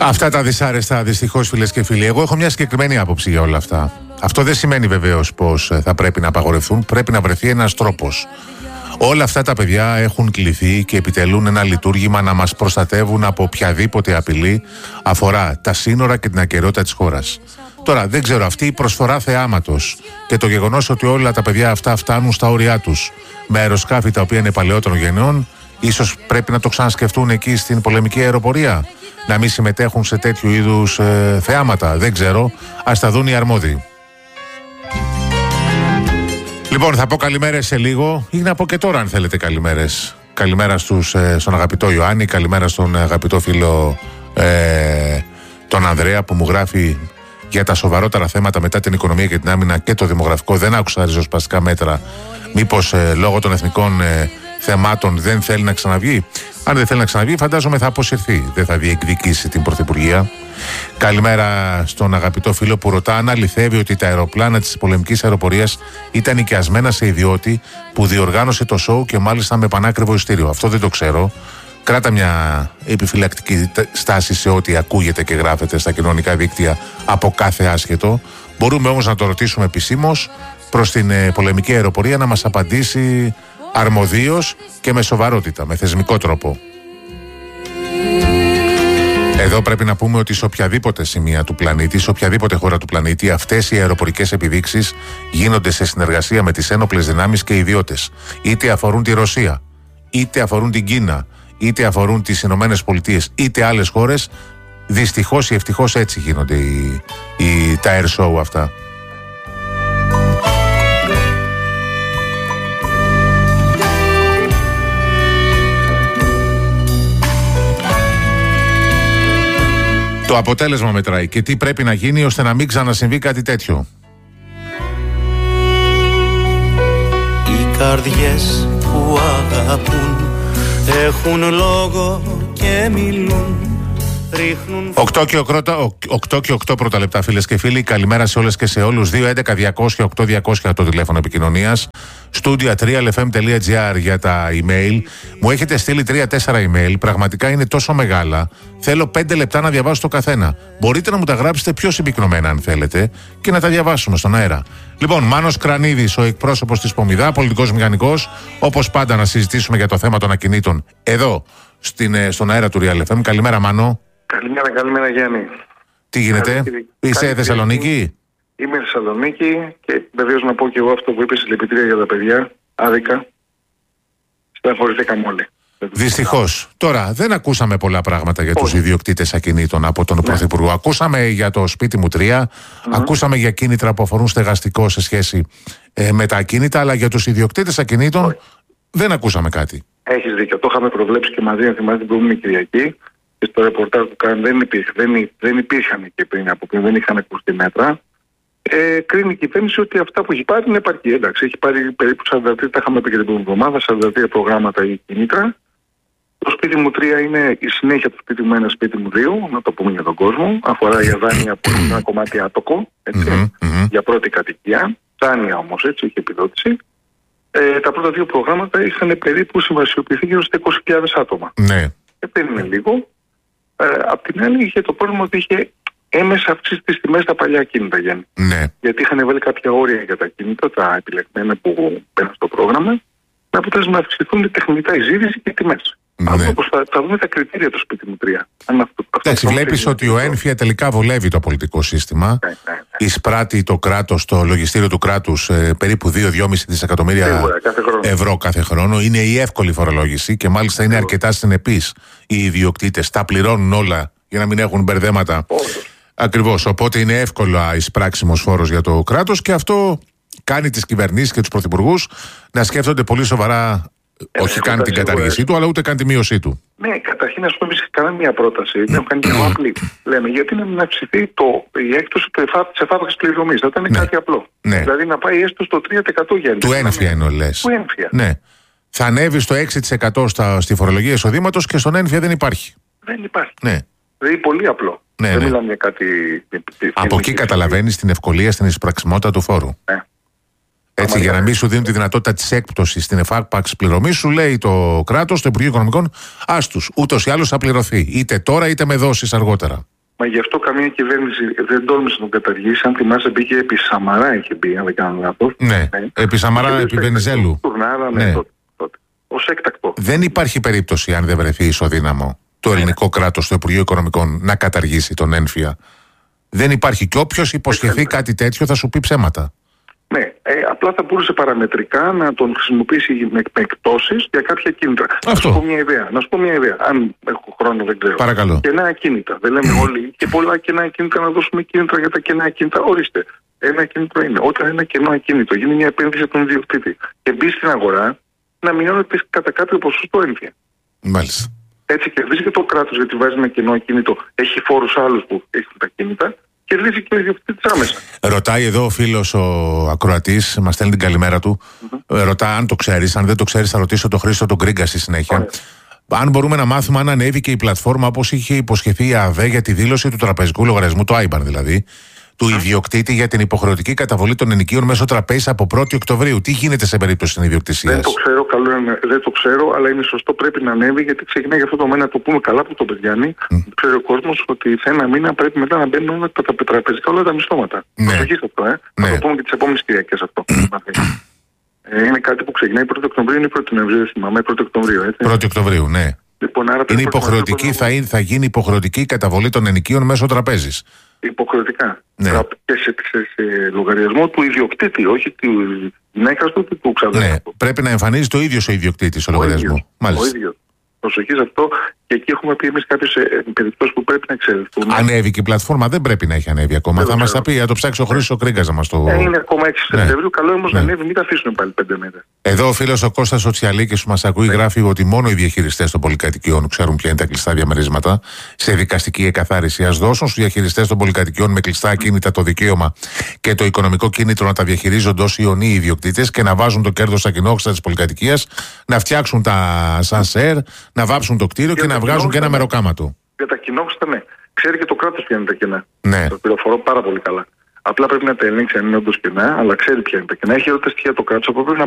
Αυτά τα δυσάρεστα, δυστυχώς, φίλες και φίλοι. Εγώ έχω μια συγκεκριμένη άποψη για όλα αυτά. Αυτό δεν σημαίνει βεβαίως πως θα πρέπει να απαγορευτούν. Πρέπει να βρεθεί ένας τρόπος. Όλα αυτά τα παιδιά έχουν κληθεί και επιτελούν ένα λειτουργήμα να μας προστατεύουν από οποιαδήποτε απειλή αφορά τα σύνορα και την ακεραιότητα της χώρας. Τώρα, δεν ξέρω, αυτή η προσφορά θεάματος και το γεγονός ότι όλα τα παιδιά αυτά φτάνουν στα όρια τους με αεροσκάφη τα οποία είναι παλαιότερων γενναιών, ίσως πρέπει να το ξανασκεφτούν εκεί στην πολεμική αεροπορία. Να μην συμμετέχουν σε τέτοιου είδους θεάματα. Δεν ξέρω. Ας τα δουν οι αρμόδιοι. Λοιπόν, θα πω καλημέρες σε λίγο ή να πω και τώρα αν θέλετε καλημέρες. Καλημέρα στον αγαπητό Ιωάννη, καλημέρα στον αγαπητό φίλο τον Ανδρέα που μου γράφει για τα σοβαρότερα θέματα μετά την οικονομία και την άμυνα και το δημογραφικό. Δεν άκουσα ριζοσπαστικά μέτρα. Μήπως λόγω των εθνικών θεμάτων δεν θέλει να ξαναβγεί? Αν δεν θέλει να ξαναβγεί, φαντάζομαι θα αποσυρθεί. Δεν θα διεκδικήσει την Πρωθυπουργία. Καλημέρα στον αγαπητό φίλο που ρωτά αν αληθεύει ότι τα αεροπλάνα της πολεμικής αεροπορίας ήταν νοικιασμένα σε ιδιώτη που διοργάνωσε το σοου και μάλιστα με πανάκριβο ειστήριο. Αυτό δεν το ξέρω. Κράτα μια επιφυλακτική στάση σε ό,τι ακούγεται και γράφεται στα κοινωνικά δίκτυα από κάθε άσχετο. Μπορούμε όμως να το ρωτήσουμε επισήμως προς την πολεμική αεροπορία να μας απαντήσει αρμοδίως και με σοβαρότητα, με θεσμικό τρόπο. Εδώ πρέπει να πούμε ότι σε οποιαδήποτε σημεία του πλανήτη, σε οποιαδήποτε χώρα του πλανήτη, αυτές οι αεροπορικές επιδείξεις γίνονται σε συνεργασία με τις ένοπλες δυνάμεις και ιδιώτες. Είτε αφορούν τη Ρωσία, είτε αφορούν την Κίνα, είτε αφορούν τις Ηνωμένες Πολιτείες, είτε άλλες χώρες. Δυστυχώς ή ευτυχώς έτσι γίνονται τα air show αυτά. Το αποτέλεσμα μετράει και τι πρέπει να γίνει ώστε να μην ξανασυμβεί κάτι τέτοιο. Οι καρδιές που αγαπούν έχουν λόγο και μιλούν. 8 και 8 πρώτα λεπτά, φίλες και φίλοι. Καλημέρα σε όλες και σε όλους. 211-200-8200 το τηλέφωνο επικοινωνίας. studio3lfm.gr για τα email. Μου έχετε στείλει 3-4 email. Πραγματικά είναι τόσο μεγάλα. Θέλω 5 λεπτά να διαβάσω το καθένα. Μπορείτε να μου τα γράψετε πιο συμπυκνωμένα αν θέλετε και να τα διαβάσουμε στον αέρα. Λοιπόν, Μάνος Κρανίδης, ο εκπρόσωπος της Πομιδά, πολιτικός μηχανικός. Όπως πάντα να συζητήσουμε για το θέμα των ακινήτων εδώ στον αέρα του Real FM. Καλημέρα, Μάνο. Καλημέρα Γιάννη. Τι γίνεται, είσαι Θεσσαλονίκη? Είμαι Θεσσαλονίκη και βεβαίως να πω και εγώ αυτό που είπες, συλληπιτήρια για τα παιδιά, άδικα. Στεναχωρηθήκαμε όλοι. Δυστυχώς. Τώρα δεν ακούσαμε πολλά πράγματα για τους ιδιοκτήτες ακινήτων από τον Πρωθυπουργό. Ακούσαμε για το σπίτι μου 3, ακούσαμε για κίνητρα που αφορούν στεγαστικό σε σχέση με τα ακίνητα, αλλά για τους ιδιοκτήτες ακινήτων δεν ακούσαμε κάτι. Έχεις δίκιο. Το είχαμε προβλέψει και μαζί, αν θυμάστε, την προηγούμενη Κυριακή. Και στο ρεπορτάζ που κάνουν δεν υπήρχαν και πριν από πριν, δεν είχαν ακουστεί μέτρα. Κρίνει η κυβέρνηση ότι αυτά που έχει πάρει είναι επαρκή. Εντάξει, έχει πάρει περίπου 43, τα είχαμε πει και την προηγούμενη εβδομάδα, 43 προγράμματα ή κινήτρα. Το σπίτι μου 3 είναι η συνέχεια του σπίτι μου 1, σπίτι μου 2, να το πούμε για τον κόσμο. Αφορά για δάνεια από ένα κομμάτι άτοκο, για πρώτη κατοικία. Δάνεια όμως, έτσι, έχει επιδότηση. Τα πρώτα 2 προγράμματα είχαν περίπου συμβασιοποιηθεί γύρω στα 20.000 άτομα. Ναι. Περίμενε λίγο. Απ' την άλλη είχε το πρόβλημα ότι είχε έμεσα αυξήσει τις τιμές στα παλιά ακίνητα, Γιάννη. Ναι. Γιατί είχαν βάλει κάποια όρια για τα ακίνητα, τα επιλεγμένα που μπαίνουν στο πρόγραμμα, με αποτέλεσμα να αυξηθούν τεχνητά η ζήτηση και οι τιμές. Ναι. Θα δούμε τα κριτήρια του σπίτι μου 3. Εντάξει, βλέπεις ότι ο ΕΝΦΙΑ τελικά βολεύει το πολιτικό σύστημα. Ναι. Εισπράττει το κράτος, το λογιστήριο του κράτους, περίπου 2-2,5 δισεκατομμύρια ευρώ κάθε χρόνο. Είναι η εύκολη φορολόγηση και μάλιστα είναι αρκετά συνεπείς οι ιδιοκτήτες. Τα πληρώνουν όλα για να μην έχουν μπερδέματα. Ακριβώς. Οπότε είναι εύκολα εισπράξιμος φόρος για το κράτος και αυτό κάνει τις κυβερνήσεις και τους πρωθυπουργούς να σκέφτονται πολύ σοβαρά. Όχι καν την καταργήσή του, αλλά ούτε καν τη μείωσή του. Ναι, καταρχήν, α πούμε, κάναμε μια πρόταση. Δεν κάνει και απλή. Λέμε, γιατί να αυξηθεί η έκπτωση τη εφάπαξης πληρωμής. Θα ήταν κάτι απλό. Ναι. Δηλαδή να πάει έστω στο 3% για του ΕΝΦΙΑ εννοώ, λες. Του ΕΝΦΙΑ. Ναι. Θα ανέβει στο 6% στη φορολογία εισοδήματος και στον ΕΝΦΙΑ δεν υπάρχει. Δεν υπάρχει. Ναι. Δηλαδή πολύ απλό. Ναι, δεν μιλάμε για κάτι. Από εκεί καταλαβαίνεις την ευκολία στην εισπραξιμότητα του φόρου. Ναι. Έτσι, για να μην σου δίνουν τη δυνατότητα της έκπτωσης στην εφάπαξη πληρωμή, σου λέει το κράτος, το Υπουργείο Οικονομικών, άστους. Ούτως ή άλλως θα πληρωθεί. Είτε τώρα είτε με δόσεις αργότερα. Μα γι' αυτό καμία κυβέρνηση δεν τόλμησε να τον καταργήσει. Αν θυμάσαι, μπήκε επί Σαμαρά, είχε μπει, αν δεν κάνω λάθος. Ναι, επί Σαμαρά, επί Βενιζέλου. Τουρνάρα, ναι, τότε. Ως έκτακτο. Δεν υπάρχει περίπτωση, αν δεν βρεθεί ισοδύναμο το ελληνικό κράτος, το Υπουργείο Οικονομικών, να καταργήσει τον ένφια. Δεν υπάρχει. Και όποιος υποσχεθεί κάτι τέτοιο θα σου πει ψέματα. Ναι, απλά θα μπορούσε παραμετρικά να τον χρησιμοποιήσει με εκπτώσεις για κάποια κίνητρα. Αυτό. Να σου πω μια ιδέα. Αν έχω χρόνο, δεν ξέρω. Παρακαλώ. Κενά ακίνητα. Δεν λέμε όλοι και πολλά κενά ακίνητα να δώσουμε κίνητρα για τα κενά ακίνητα. Ορίστε. Ένα κίνητρο είναι. Όταν ένα κενό ακίνητο γίνει μια επένδυση από τον ιδιοκτήτη και μπει στην αγορά, να μειώνεται κατά κάποιο ποσοστό ένφια. Μάλιστα. Έτσι κερδίζει και το κράτος, γιατί βάζει ένα κενό ακίνητο, έχει φόρους άλλους που έχουν τα κίνητα. Κερδίζει και ο ιδιοκτήτης άμεσα. Ρωτάει εδώ ο φίλος ο ακροατής, μας στέλνει την καλημέρα του. Ρωτά αν το ξέρεις. Αν δεν το ξέρεις, θα ρωτήσω τον Χρήστο τον Γκρίγκα στη συνέχεια. Αν μπορούμε να μάθουμε αν ανέβηκε η πλατφόρμα όπως είχε υποσχεθεί η ΑΒΕ για τη δήλωση του τραπεζικού λογαριασμού, το IBAN δηλαδή, του ιδιοκτήτη για την υποχρεωτική καταβολή των ενοικίων μέσω τραπέζι από 1η Οκτωβρίου. Τι γίνεται σε περίπτωση της ιδιοκτησίας? Δεν το ξέρω, αλλά είναι σωστό, πρέπει να ανέβει, γιατί ξεκινάει για αυτό το μήνα, το πούμε καλά που το παιδιάνει. Ξέρει ο κόσμος ότι σε ένα μήνα πρέπει μετά να μπαίνουν όλα τα τραπεζικά, όλα τα μισθώματα. Προσοχή σε αυτό, Θα το πούμε και τις επόμενες Κυριακές αυτό. Είναι κάτι που ξεκινάει 1η Οκτωβρίου, είναι 1η Νοεμβρίου, δεν θυμάμαι, 1η Οκτωβρίου, έτσι. 1η Οκτωβρίου, ναι. Λοιπόν, άρα είναι υποχρεωτική, θα γίνει υποχρεωτική η καταβολή των ενοικίων μέσω τραπέζης. Υποχρεωτικά. Ναι. Και σε λογαριασμό του ιδιοκτήτη, όχι του γυναίκας του, του ξαδέρφου. Ναι, πρέπει να εμφανίζει το ίδιο ο ιδιοκτήτης ο λογαριασμό. Ο ίδιος. Προσοχή σε αυτό, και εκεί έχουμε πει εμείς κάποιες περιπτώσεις που πρέπει να εξαιρεθούν. Ανέβηκε η πλατφόρμα, δεν πρέπει να έχει ανέβει ακόμα. Θα μας τα πει, θα το ψάξει ο Χρήστος ο Γκρίγκας να μας το. Είναι ακόμα 6 Σεπτεμβρίου. Καλό όμως να ανέβει, μην τα αφήσουν πάλι 5 μέρες. Εδώ ο φίλος ο Κώστας ο Τσιαλίκης που μας ακούει γράφει ότι μόνο οι διαχειριστές των πολυκατοικιών ξέρουν ποια είναι τα κλειστά διαμερίσματα σε δικαστική εκαθάριση. Ας δώσουν στους διαχειριστές των πολυκατοικιών με κλειστά ακίνητα το δικαίωμα και το οικονομικό κίνητρο να τα διαχειρίζονται ως ιονοί ιδιοκτήτες και να βάζουν το κέρδος στα κοινόχρηστα της πολυκατοικίας, να φτιάξουν τα σανσέρ, να βάψουν το κτίριο και να βγάζουν και ένα μεροκάματο. Για τα κοινόχρηστα, ναι. Ξέρει και το κράτος ποια είναι τα κενά. Ναι. Το πληροφορώ πάρα πολύ καλά. Απλά πρέπει να τα ελέγξει αν είναι όντως κενά, αλλά ξέρει ποια είναι τα κενά. Έχει όλα τα στοιχεία το κράτος, από πρέπει να